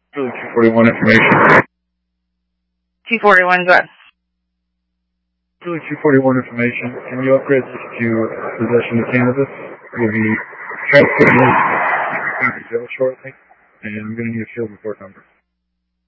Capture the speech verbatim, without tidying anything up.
two forty-one information. two forty-one, go ahead. two forty-one information. Can you upgrade this to possession of cannabis? We'll be transporting this to county jail shortly, and I'm going to need a field report number.